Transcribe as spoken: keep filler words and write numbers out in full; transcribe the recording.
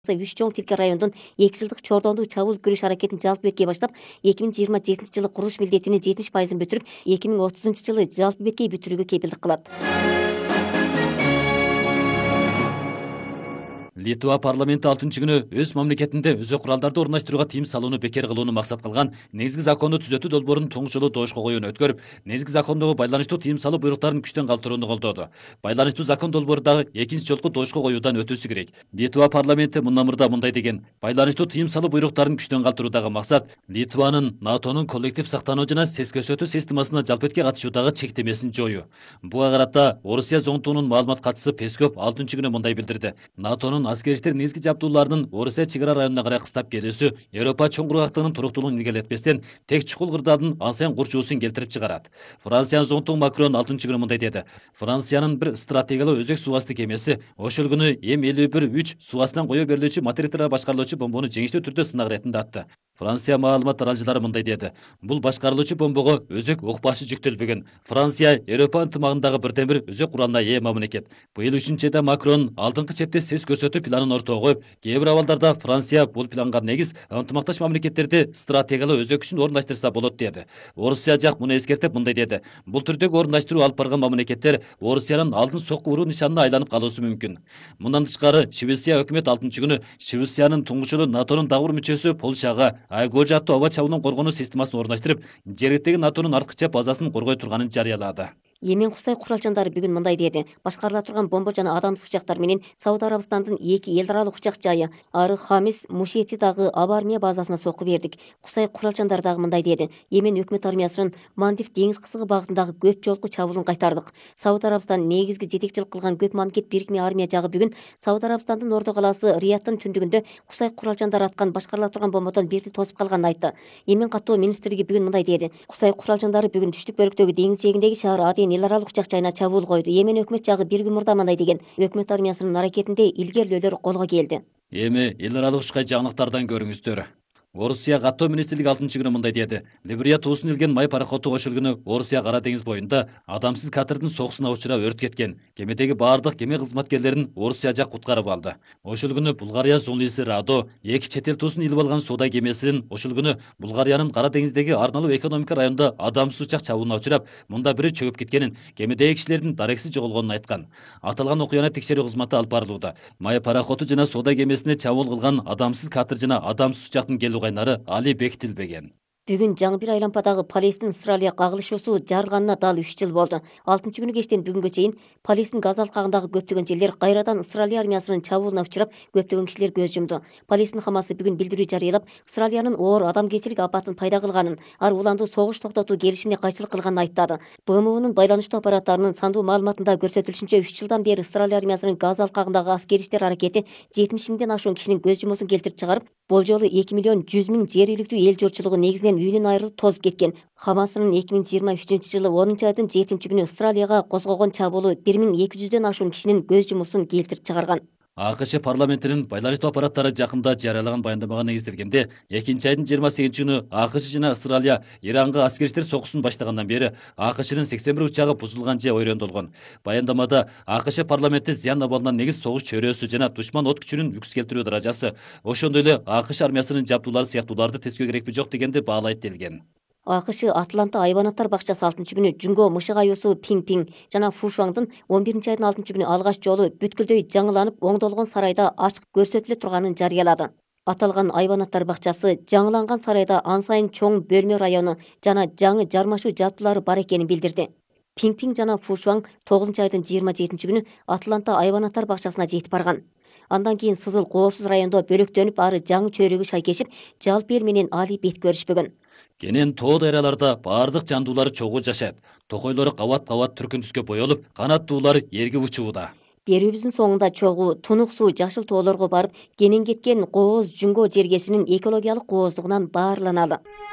үч чоң тилке райондун эки жылдык чордондук чабуул күрөш аракетин жалпы бетке баштап, эки миң жыйырма жетинчи жылы курулуш милдетинин жетимиш пайызын бүтүрүп, эки миң отузунчу жылы жалпы беткей бүтүрүүгө кепилдик кылат. Литва парламенти алтынчы күнү өз мамлекетинде өзөк куралдарды орундаштырууга тыйым салууну бекер кылууну максат кылган негизги законду түзөтүү долбоорун туңуш жолу добушка коюуну өткөрүп, негизги закондогу байланыштуу тыйым салуу буйруктарын күчтөн калтырууну колдоду. Байланыштуу закон долбоору дагы экинчи жолку добушка коюудан өтүүсү керек. Литва парламенти мындан мурда мындай деген: байланыштуу тыйым салуу буйруктарын күчтөн калтыруудагы максат Литванын НАТОнун коллектив сактануу жана сес көрсөтүү системасына жалпы бетке катышуудагы чектемесин жоюу. Буга карата Орусия зоңтуунун маалымат катчысы Песков алтынчы күнү мындай билдирди: НАТОнун аскерчилер негизги жабдууларынын Орусия чек ара районуна карай кыстап келүүсү Европа чоң кургактыгынын туруктуулугун илгертпестен тең чукул кырдаалдын ансаян курчуусун келтирип чыгарат. Франциянын зоңтугу Макрон алтынчы күнү мындай деди: Франциянын бир стратегиялуу өзөк суу асты кемеси ошол күнү эм элүү бир үч суу астынан кое берилүүчү материктер башкарылуучу бомбону жеңиштүү түрдө сынак иретинде атты. Франция маалымат таралжылары мындай деди: бул башкарылуучу бомбого өзөк ок башы жүктөлбөгөн. Франция Европа ынтымагындагы бирден бир өзөк куралына ээ мамлекет. Быйыл үчүнчү айда Макрон алдыңкы чепте сес көрсөтүү планын ортого коюп, кээ бир абалдарда Франция бул планга негиз ынтымакташ мамлекеттерди стратегиялуу өзөк күчүн орундаштырса болот деди. Орусия жак муну эскертип мындай деди: бул түрдөгү орундаштыруу алып барган мамлекеттер Орусиянын алдын сокку уруу нишанына айланып калуусу мүмкүн. Мындан тышкары Швеция өкмөт алтынчы күнү Швециянын туңгучулу НАТОнун дагы бир мүчөсү Полшага Айгожа аттуу аба чабуулун коргонуу системасын орундаштырып, жергиликтеги НАТОнун арткыча базасын коргой турганын жарыялады. Йемен Кусай куралчандары бүгүн мындай деди: башкарыла турган бомба жана адамсыз учактар менен Сауд Арабистандын эки эл аралык учак жайы Ары Хамис Мушетидагы аба армия базасына сокку бердик. Кусай куралчандары дагы мындай деди: Йемен өкмөт армиясынын Мандив деңиз кысыгы багытындагы көп жолку чабуулун кайтардык. Сауд Арабистан негизги жетекчилик кылган көп мамлекет бирикме армия жагы бүгүн Сауд Арабистандын ордо калаасы Риядтын түндүгүндө Кусай куралчандары аткан башкарыла турган бомбодон бирди тосуп калганын айтты. Йемен каттоо министрлиги бүгүн мындай деди: Кусай куралчандары бүгүн түштүк бөлүктөгү деңиз жээгиндеги шаар Аден эл аралык учак жайына чабуул койду. Йемен өкмөт жагы бир күн мурда мындай деген: өкмөт армиясынын аракетинде илгерилөөлөр колго келди. Эми эл аралык учкай жаңылыктардан көрүңүздөр. Орусия каттоо министрлиги алтынчы күнү мындай деди: Либерия туусун илген май пароходу ошол күнү Орусия Кара деңиз боюнда адамсыз катердин сокусуна учурап өрт кеткен. Кемедеги баардык кеме кызматкерлерин Орусия жак куткарып алды. Ошол күнү Булгария журналисти Радо эки чет эл туусун илип алган соода кемесинин ошол күнү Булгариянын Кара деңиздеги арналуу экономика районунда адамсыз учак чабуулуна учурап, мында бири чөгүп кеткенин, кемедеги кишилердин дарексиз жоголгонун айткан. Аталган окуяны текшерүү кызматы алып барылууда. Май пароходу жана соода кемесине чабуул кылган адамсыз катер жана адамсыз учактын келүү кайнары али бекитилбеген. Бүгүн жаңы бир айлампадагы Палестин Израилия кагылышуусу жарылганына дал үч жыл болду. алтынчы күнү кечтен бүгүнгө чейин Палестин Газа алкагындагы көптөгөн жерлер кайрадан Израилия армиясынын чабуулуна учурап, көптөгөн кишилер көз жумду. Палестин Хамасы бүгүн билдирүү жарыялап, Израилиянын оор адамгерчилик апатын пайда кылганын, ар уландуу согуш токтотуу келишимине кайчылык кылганын айттады. Б М Унун байланыштуу аппараттарынын сандуу маалыматында көрсөтүлүшүнчө, үч жылдан бери Израилия армиясынын Газа алкагындагы аскери иштер аракети жетимиш миңден ашуун кишинин көз жумуусун келтирип чыгарып, болжолу эки миллион жүз миң жергиликтүү эл журтчулугу негизинен үйүнөн айрылып тозуп кеткен. Хамасынын эки миң жыйырма үчүнчү жылы онунчу айдын жетинчи күнү Израилияга козгогон чабуулу бир миң эки жүздөн ашуун кишинин көз жумуусун келтирип чыгарган. АКШ парламентинин байланыштуу аппараттары жакында жарыялаган баяндамага негизделгенде, экинчи айдын жыйырма сегизинчи күнү АКШ жана Израилия Иранга аскерчилер сокусун баштагандан бери АКШнын сексен бир учагы бузулган же ойрөндөлгөн. Баяндамада АКШ парламенти зыян абалынан негиз согуш чөйрөсү жана душман от күчүнүн үкс келтирүү даражасы, ошондой эле АКШ армиясынын жабдуулары сыяктууларды тескөө керекпи жок дегенди баалайт делген. АКШ Атланта айбанаттар бакчасы алтынчы күнү Жүнгө мышык аюусу Пиң-Пиң жана Фушуаңдын он биринчи айдын алтынчы күнү алгач жолу бүткүлдөй жаңыланып оңдолгон сарайда ачык көрсөтүлө турганын жарыялады. Аталган айбанаттар бакчасы жаңыланган сарайда ан сайын чоң бөлмө району жана жаңы жармашуу жабдуулары бар экенин билдирди. Пиң-Пиң жана Фушуаң тогузунчу айдын жыйырма жетинчи күнү Атланта айбанаттар бакчасына жетип барган. Андан кийин Сызыл коопсуз райондо бөлөктөнүп, ары жаңы чөйрөгү шайкешип, жалпы эл менен али бет көрүшпөгөн. Кенен тоо дайраларда бардык жандуулар чогуу жашайт. Токойлору кабат-кабат түркүн түскө боелуп, канаттуулар эрге учууда. Берүүбүздүн соңунда чогуу тунук суу жашыл тоолорго барып, кенен кеткен кооз Жүнгө жергесинин экологиялык кооздугунан баарланалы.